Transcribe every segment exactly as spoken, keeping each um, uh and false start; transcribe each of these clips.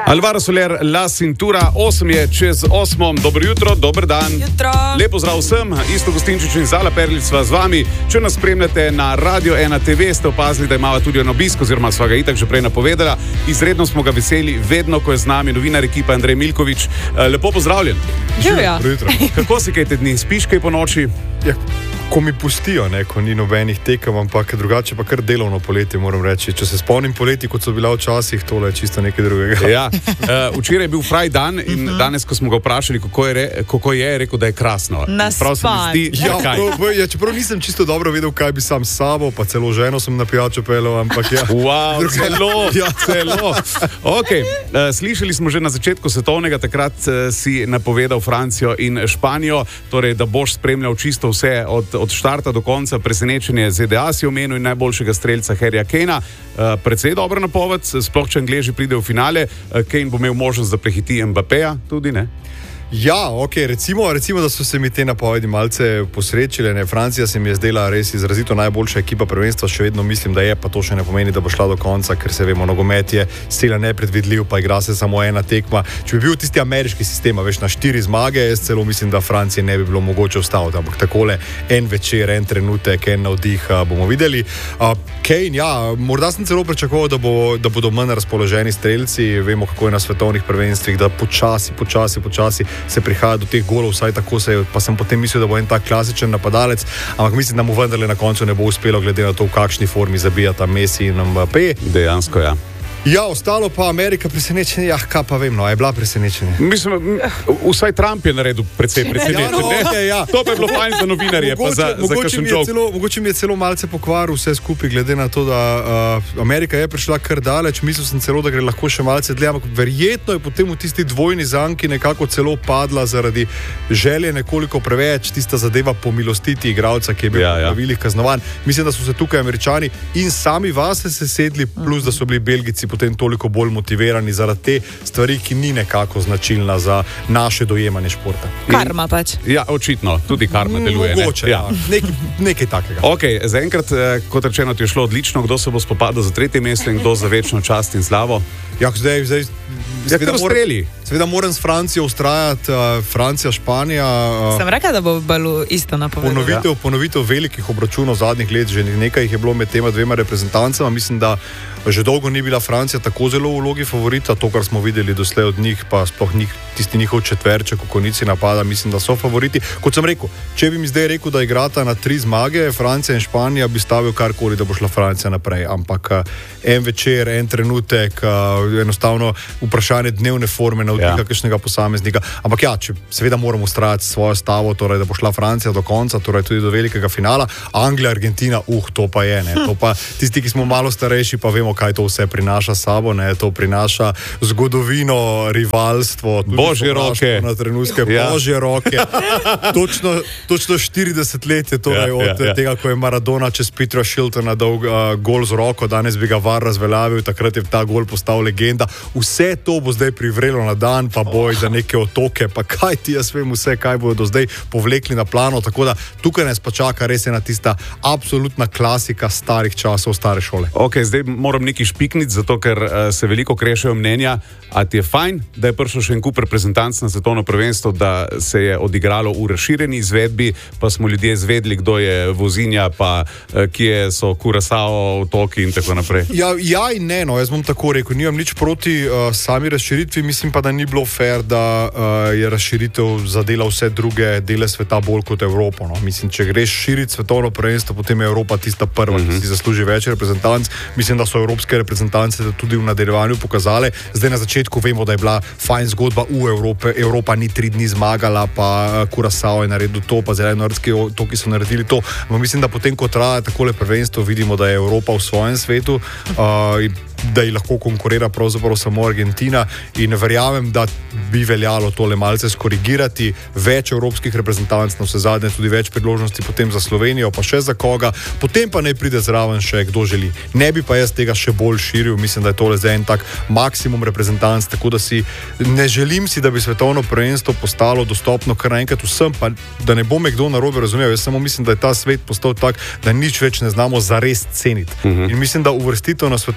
Alvaro Soler, La Cintura, osem je čez osmo. Dobro jutro, dober dan. Jutro. Lep pozdrav vsem, Isto Gostinčič in Zala Perlič sva z vami. Če nas spremljate na Radio ena te ve, ste opazili, da imava tudi en obisk, oziroma sva ga itak že prej napovedala. Izredno smo ga veseli, vedno, ko je z nami novinar ekipa Andrej Milkovič. Lepo pozdravljen. Živijo. Kako si kaj te dni? Spiš kaj po noči? Ja, ko mi pustijo, ne, ko ni nobenih tekem, ampak drugače pa kar delovno poletje, moram reči. Če se spomnim poleti, kot so bila včasih, tole je čisto nekaj drugega. Ja, uh, včeraj je bil fraj dan in uh-huh. danes, ko smo ga vprašali, kako je, re, kako je, je rekel, da je krasno. Naspan. Ja, prav, ja, čeprav nisem čisto dobro vedel, kaj bi sam s sabo, pa celo ženo sem na pijačo pelil, ampak ja. Wow, celo, ja, celo. Okay. Uh, slišali smo že na začetku svetovnega, takrat uh, si napovedal Francijo in Španijo, torej, da boš spremljal čisto vse od, od štarta do konca. Presenečenje Z D A si omenil in najboljšega strelca Harryja Kanea. Uh, precej dobra napoved, sploh če Angleži pridejo v finale. Uh, Kane bo imel možnost, da prehiti Mbappeja tudi, ne? Ja, ok, recimo, recimo, da so se mi te napovedi malce posrečile. Ne? Francija se mi je zdela res izrazito najboljša ekipa prvenstva, še vedno mislim, da je, pa to še ne pomeni, da bo šla do konca, ker se vemo, nogomet je sila nepredvidljiv, pa igra se samo ena tekma. Če bi bil tisti ameriški sistem, veš, na štiri zmage, jaz celo mislim, da Francije ne bi bilo mogoče ustaviti, ampak takole en večer, en trenutek, en navdih bomo videli. Uh, Kane, ja, morda sem celo pričakoval, da, bo, da bodo manj razpoloženi strelci, vemo, kako je na svetovnih prvenstvih, da počasi, počasi, počasi se prihaja do teh golov, vsaj tako se je, pa sem potem mislil, da bo en tak klasičen napadalec, ampak mislim, da mu vendarle na koncu ne bo uspelo, glede na to, v kakšni formi zabijata Messi in Mbappé. Dejansko, ja. Ja, ostalo pa Amerika presenečenje, ja, kaj pa vem, no, je bila presenečenje. Mislim, vsaj Trump je naredil precej presenečenje. Ja, no, okay, ja. To pa je bilo fajn za novinarje, mogoče, pa za, za kakšen joke. Mogoče mi je celo malce pokvaril vse skupaj, glede na to, da uh, Amerika je prišla kar daleč, mislil sem celo, da gre lahko še malce dlje, ampak verjetno je potem v tisti dvojni zanki nekako celo padla zaradi želje nekoliko preveč, tista zadeva pomilostiti igralca, ki je bil ja, ja. v pravilih kaznovan. Mislim, da so se tukaj Američani in sami vase sesedli, plus da so bili Belgijci potem toliko bolj motivirani zaradi te stvari, ki ni nekako značilna za naše dojemanje športa. Karma pač. Ja, očitno, tudi karma deluje. Mogoče, ne? ja. Nekaj, nekaj takega. Ok, zaenkrat, kot rečeno, ti je šlo odlično. Kdo se bo spopadal za tretje mesto in kdo za večno čast in slavo? Ja, zdaj, zdaj Ja, kar streli. Seveda moram s Francijo ustrajati, uh, Francija, Španija. Uh, Sem rekel, da bo bilo isto napovedano. Ponovitev, ja. ponovitev velikih obračunov zadnjih let, že nekaj jih je bilo med tema dvema reprezentancama. Mislim, da že dolgo ni bila Francija tako zelo v vlogi favorita. To, kar smo videli doslej od njih, pa sploh njih, tisti njihov četverček v konici napada, mislim, da so favoriti. Kot sem rekel, če bi mi zdaj rekel, da igrata na tri zmage, Francija in Španija, bi stavil karkoli, da bo šla Francija naprej. Ampak uh, en večer, en trenutek, uh, enostavno vprašanje dnevne forme navdiha ja. kakšnega posameznika. Ampak ja, če seveda moramo ustrajati svojo stavo, torej, da bo šla Francija do konca, torej tudi do velikega finala. Anglija, Argentina, uh, to pa je, ne. To pa tisti, ki smo malo starejši, pa vemo, kaj to vse prinaša sabo, ne. To prinaša zgodovino, rivalstvo, božje roke. Na trenutke, ja. božje roke. Točno, točno štirideset let je torej ja, od ja, ja. tega, ko je Maradona čez Petra Shiltona dal uh, gol z roko, danes bi ga V A R razveljavil, takrat je ta gol postal legenda. Vse to bo zdaj privrelo na dan, pa boj za neke otoke, pa kaj ti jaz vem vse, kaj bodo do zdaj povlekli na plano, tako da tukaj nas pa čaka res ena tista absolutna klasika starih časov, stare šole. Ok, zdaj moram nekaj špikniti, zato ker uh, se veliko krešajo mnenja, a ti je fajn, da je prišel še en kup reprezentanc na svetovno prvenstvo, da se je odigralo v razširjeni izvedbi, pa smo ljudje izvedli, kdo je Vozinja, pa uh, kje so Curaçao, otoki in tako naprej. Ja, ja in ne, no, jaz bom tako rekel, nimam nič proti uh, sami razširitvi, mislim pa, da ni bilo fair, da uh, je razširitev zadela vse druge dele sveta bolj kot Evropo. No. Mislim, če greš širiti svetovno prvenstvo, potem je Evropa tista prva, uh-huh. ki si zasluži več reprezentanc. Mislim, da so evropske reprezentance tudi v nadaljevanju pokazale. Zdaj na začetku vemo, da je bila fajn zgodba v Evrope. Evropa ni tri dni zmagala, pa Curaçao je naredil to, pa Zelenortski otoki so naredili to. Ampak mislim, da potem, ko traja takole prvenstvo, vidimo, da je Evropa v svojem svetu, uh, da ji lahko konkurira pravzaprav samo Argentina in verjamem, da bi veljalo tole malce skorigirati, več evropskih reprezentanc, na vse zadnje tudi več priložnosti potem za Slovenijo, pa še za koga, potem pa naj pride zraven še kdo želi. Ne bi pa jaz tega še bolj širil, mislim, da je tole zdaj en tak maksimum reprezentanc, tako da si ne želim si, da bi svetovno prvenstvo postalo dostopno kar naenkrat vsem, pa da ne bo me kdo narobe razumel, jaz samo mislim, da je ta svet postal tak, da nič več ne znamo zares ceniti. Uh-huh. In mislim, da uvrstitev na svetovno prvenstvo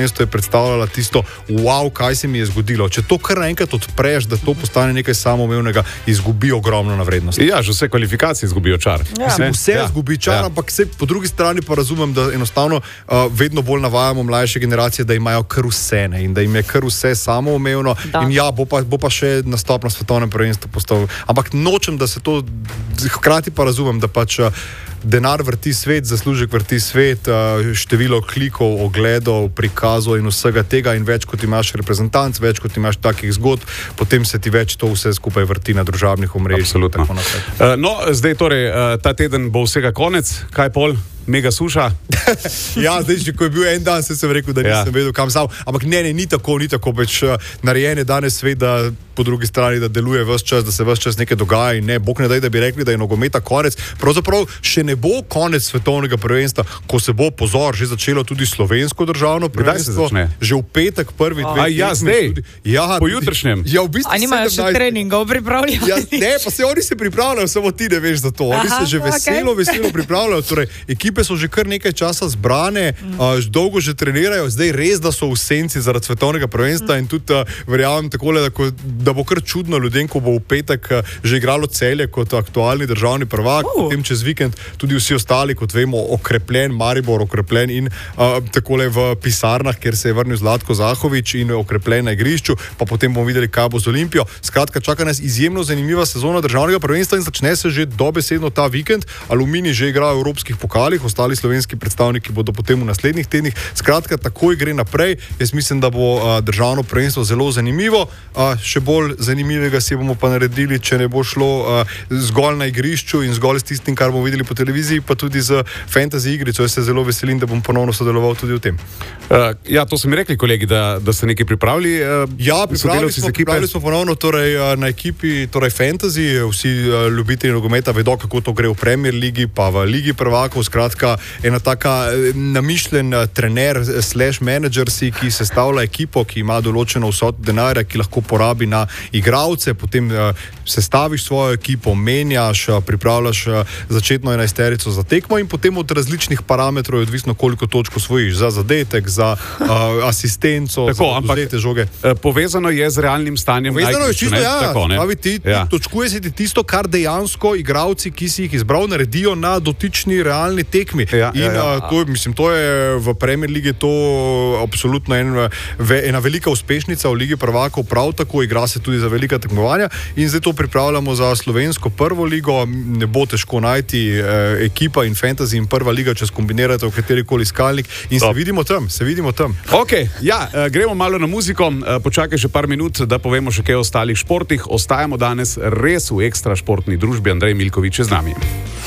prvenstvo je predstavljala tisto, wow, kaj se mi je zgodilo. Če to kar naenkrat odpreš, da to postane nekaj samoumevnega, izgubi ogromno na vrednosti. Ja, že vse kvalifikacije izgubijo čar. Ja. Se vse Ja. izgubi čar, Ja. ampak se, po drugi strani pa razumem, da enostavno uh, vedno bolj navajamo mlajše generacije, da imajo kar vse ne, in da jim je kar vse samoumevno. Da. In ja, bo pa, bo pa še nastop na svetovnem prvenstvu postal. Ampak nočem, da se to, hkrati pa razumem, da pač uh, denar vrti svet, zaslužek vrti svet, uh, število klikov, ogledov, prikazov in vsega tega, in več kot imaš reprezentanc, več kot imaš takih zgodb, potem se ti več to vse skupaj vrti na družabnih omrežjih. Absolutno. Uh, no, zdaj torej, uh, ta teden bo vsega konec, kaj pol? Mega suša. Ja, zdaj, že ko je bil en dan, se sem rekel, da nisem ja. vedel, kam sam. Ampak ne, ne, ni tako, ni tako več uh, narejene danes svet, da po drugi strani, da deluje ves čas, da se ves čas nekaj dogaja in ne, bog ne daj, da bi rekli, da je nogometa konec. Pravzaprav še ne bo konec svetovnega prvenstva, ko se bo, pozor, že začelo tudi slovensko državno prvenstvo. Že v petek prvi dve. A ja, zdaj? Tudi, ja, po jutrišnjem? Ja, v bistvu A nimajo še treningov pripravljali? Ja, ne, pa se oni se pripravljajo, samo ti ne veš za to. Oni Aha, se že veselo, okay. veselo pripravljajo. Torej, ekipe so že kar nekaj časa zbrane, mm. uh, dolgo že trenirajo, zdaj res, da so v senci zaradi svetovnega prvenstva mm. in tudi uh, verjamem takole, da, ko, da bo kar čudno ljudem, ko bo v petek uh, že igralo Celje kot aktualni državni prvak, uh. potem čez vikend tudi vsi ostali, kot vemo, okrepljen Maribor, okrepljen in uh, takole v pisarnah, kjer se je vrnil Zlatko Zahovič in okrepljen na igrišču, pa potem bomo videli, kaj bo z Olimpijo. Skratka, čaka nas izjemno zanimiva sezona državnega prvenstva in začne se že dobesedno ta vikend. Aluminij že igra v evropskih pokalih, ostali slovenski predstavniki bodo potem v naslednjih tednih. Skratka, takoj gre naprej. Jaz mislim, da bo a, državno prvenstvo zelo zanimivo. A, še bolj zanimivega si bomo pa naredili, če ne bo šlo a, zgolj na igrišču in zgolj s tistim, kar bomo videli po televiziji, pa tudi z fantasy igrico. Jaz se zelo veselim, da bom ponovno sodeloval tudi v tem. Uh, ja, to so mi rekli kolegi, da, da ste nekaj pripravili. Uh, ja, pripravili smo, pripravili smo ponovno torej, na ekipi torej fantasy. Vsi uh, ljubitelji nogometa vedo, kako to gre v Premier ligi, pa v Ligi prvakov. Skratka, ena taka namišljen trener slash manager si, ki sestavlja ekipo, ki ima določeno vsoto denarja, ki lahko porabi na igralce, potem uh, sestaviš svojo ekipo, menjaš, uh, pripravljaš uh, začetno enajsterico za tekmo in potem od različnih parametrov je odvisno, koliko točk osvojiš za zadetek, za uh, asistenco, tako, za odvzete žoge. Uh, povezano je z realnim stanjem. Povezano je čisto, ja. Tako, Pravi, ti, ja. Točkuje se ti tisto, kar dejansko igralci, ki si jih izbral, naredijo na dotični realni tekmi. Ja, in ja, ja. Uh, to, mislim, to je v Premier ligi to absolutno en, ve, ena velika uspešnica v Ligi prvakov, prav tako igra se tudi za velika tekmovanja in zdaj to pripravljamo za slovensko prvo ligo. Ne bo težko najti eh, ekipa in fantasy in prva liga, če skombinirate v katerikoli iskalnik in Stop. se vidimo tam, se vidimo tam. Ok, ja, eh, gremo malo na muziko, eh, počakaj še par minut, da povemo še kaj o ostalih športih. Ostajamo danes res v ekstra športni družbi. Andrej Milkovič je z nami.